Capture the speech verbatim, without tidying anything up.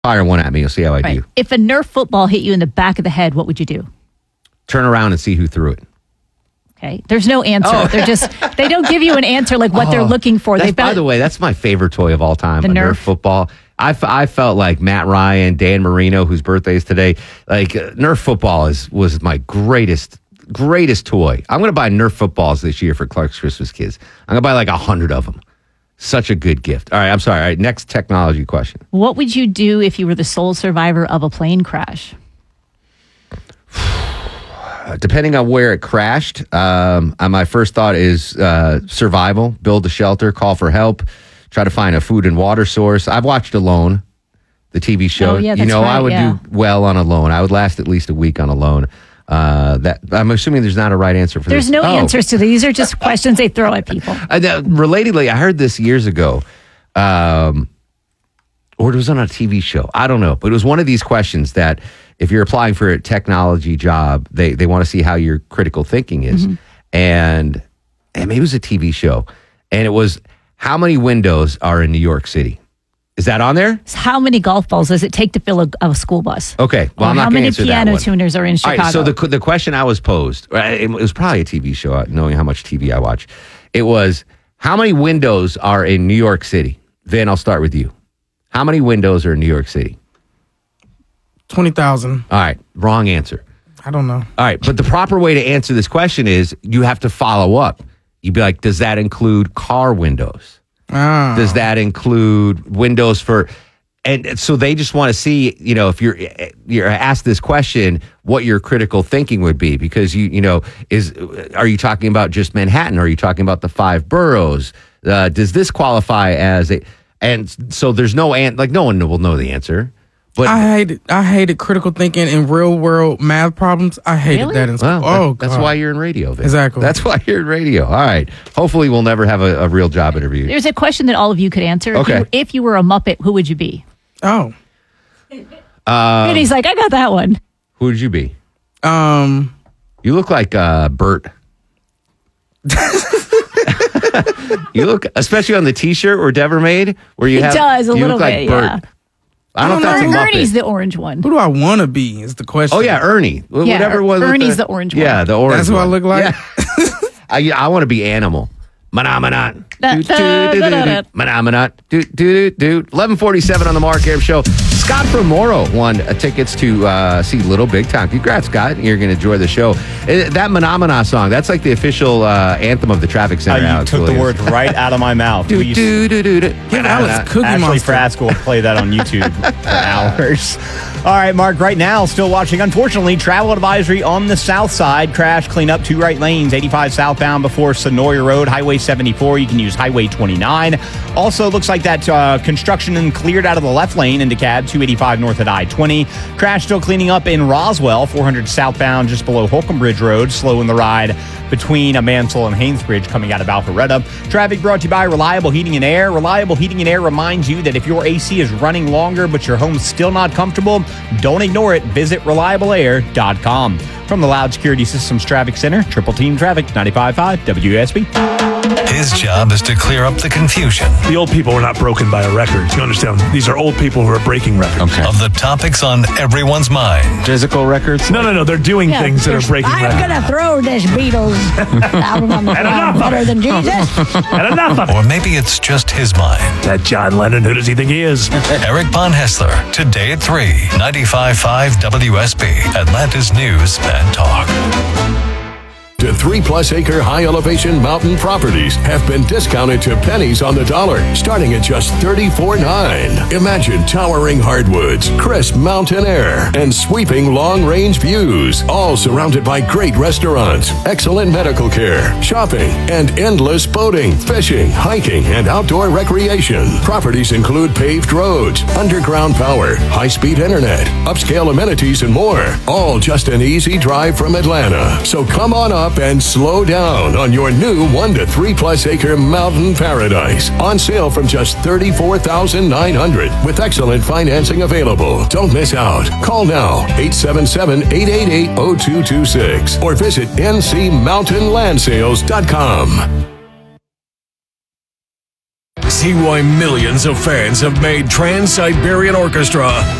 Fire one at me. You'll see how I Right. do. If a Nerf football hit you in the back of the head, what would you do? Turn around and see who threw it. Okay. There's no answer. Oh. They're just, they don't give you an answer like what they're looking for. That's, They've by got, the way, that's my favorite toy of all time, The a Nerf, Nerf? football. I, f- I felt like Matt Ryan, Dan Marino, whose birthday is today, like uh, Nerf football is was my greatest, greatest toy. I'm going to buy Nerf footballs this year for Clark's Christmas Kids. I'm going to buy like a hundred of them. Such a good gift. All right, I'm sorry. All right, next technology question. what would you do if you were the sole survivor of a plane crash? Uh, depending on where it crashed, um, uh, my first thought is uh, survival, build a shelter, call for help, try to find a food and water source. I've watched Alone, the T V show. Oh, yeah, you that's know, right, I would yeah. do well on Alone. I would last at least a week on Alone. Uh, that I'm assuming there's not a right answer for There's this. no Oh. answers to these. Are just questions they throw at people. Uh, that- relatedly, I heard this years ago, um, or it was on a T V show. I don't know, but it was one of these questions that if you're applying for a technology job, they they want to see how your critical thinking is, Mm-hmm. and and maybe it was a T V show, and it was how many windows are in New York City? Is that on there? How many golf balls does it take to fill a, a school bus? Okay, well, Or I'm not how going to many answer that piano one. tuners are in All Chicago? right, so the the question I was posed, right, it was probably a T V show, knowing how much T V I watch. It was, how many windows are in New York City? Vin, I'll start with you. How many windows are in New York City? twenty thousand. All right, wrong answer. I don't know. All right, but the proper way to answer this question is you have to follow up. You'd be like, does that include car windows? Ah. Does that include windows for... And so they just want to see, you know, if you're you're asked this question, what your critical thinking would be, because you you know is are you talking about just Manhattan? Or are you talking about the five boroughs? Uh, does this qualify as a? And so there's no an like no one will know the answer. But I hated I hated critical thinking in real world math problems. I hated Really? that in school. well, oh, that- that's God. why you're in radio. Vin. Exactly. That's why you're in radio. All right. Hopefully, we'll never have a, a real job interview. There's a question that all of you could answer. If, Okay. you, if you were a Muppet, who would you be? Oh. and he's like, I got that one. Who would you be? Um. You look like uh, Bert. You look, especially on the T-shirt where Dever made, where you He have. does, a you little look like bit, Bert. yeah. I don't know if that's a Muppet. Ernie's the orange one. Who do I want to be? Is the question. Oh yeah, Ernie. Wh- Yeah, Whatever was Ernie's the orange one. Yeah, the orange. That's who I one. look like? Yeah. I I want to be Animal. Manamanan. Da- da- da- da- da. Manamanan. Do do do do. eleven forty-seven on the Mark Aram Show. Scott from Morrow won uh, tickets to uh, see Little Big Town. Congrats, Scott. You're going to enjoy the show. Uh, that Manamana song, that's like the official uh, anthem of the traffic Uh, center. you Alex took the Williams. words right out of my mouth. Do, We used- do, do, do, do. Give Alex Cookie Ashley Monster. Frask will play that on YouTube for hours. All right, Mark, right now, still watching. Unfortunately, travel advisory on the south side. Crash, clean up two right lanes. eighty-five southbound before Sonoria Road. Highway seventy-four, you can use Highway twenty-nine. Also, looks like that uh, construction and cleared out of the left lane into Cab. two eighty-five north at I twenty. Crash still cleaning up in Roswell. four hundred southbound just below Holcomb Bridge Road. Slow in the ride between Mansell and Haynesbridge coming out of Alpharetta. Traffic brought to you by Reliable Heating and Air. Reliable Heating and Air reminds you that if your A C is running longer but your home's still not comfortable, don't ignore it. Visit reliable air dot com. From the Loud Security Systems Traffic Center, Triple Team Traffic, ninety-five point five W S B. His job is to clear up the confusion The old people were not broken by a record. You understand? These are old people who are breaking records. of the topics on everyone's mind. Physical records? No, no, no. They're doing Yeah, things that are there's- breaking I'm records. gonna throw this Beatles album on the And ground enough of better it. than Jesus. And enough of it. Or maybe it's just his mind. That John Lennon, who does he think he is? Eric Von Hessler, today at three, ninety-five point five W S B, Atlanta's News and Talk. To three-plus acre high-elevation mountain properties have been discounted to pennies on the dollar, starting at just thirty-four dollars and nine cents. Imagine towering hardwoods, crisp mountain air, and sweeping long-range views, all surrounded by great restaurants, excellent medical care, shopping, and endless boating, fishing, hiking, and outdoor recreation. Properties include paved roads, underground power, high-speed internet, upscale amenities, and more, all just an easy drive from Atlanta. So come on up and slow down on your new one to three plus acre mountain paradise. On sale from just thirty-four thousand nine hundred dollars with excellent financing available. Don't miss out. Call now eight seven seven, eight eight eight, zero two two six or visit N C mountain land sales dot com. See why millions of fans have made Trans-Siberian Orchestra